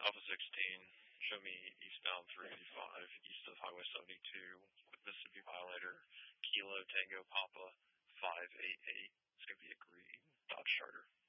Alpha 16, show me eastbound 385, east of Highway 72, with Mississippi Violator, Kilo Tango Papa 588. It's going to be a green Dodge Charter.